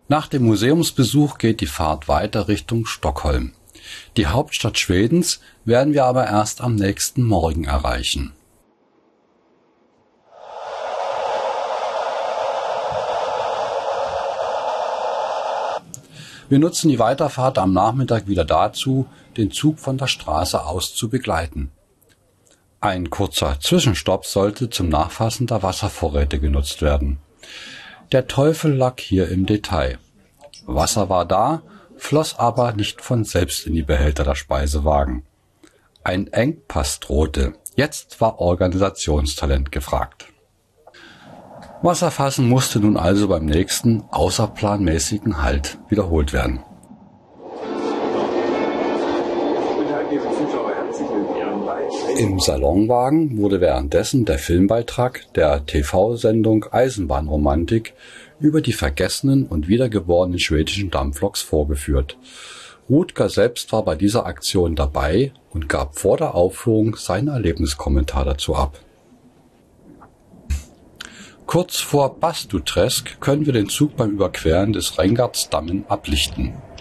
Nach dem Museumsbesuch geht die Fahrt weiter Richtung Stockholm. Die Hauptstadt Schwedens werden wir aber erst am nächsten Morgen erreichen. Wir nutzen die Weiterfahrt am Nachmittag wieder dazu, den Zug von der Straße aus zu begleiten. Ein kurzer Zwischenstopp sollte zum Nachfassen der Wasservorräte genutzt werden. Der Teufel lag hier im Detail. Wasser war da, floss aber nicht von selbst in die Behälter der Speisewagen. Ein Engpass drohte. Jetzt war Organisationstalent gefragt. Wasserfassen musste nun also beim nächsten außerplanmäßigen Halt wiederholt werden. Im Salonwagen wurde währenddessen der Filmbeitrag der TV-Sendung Eisenbahnromantik über die vergessenen und wiedergeborenen schwedischen Dampfloks vorgeführt. Rutger selbst war bei dieser Aktion dabei und gab vor der Aufführung seinen Erlebniskommentar dazu ab. Kurz vor Bastuträsk können wir den Zug beim Überqueren des Reingardsdammen ablichten.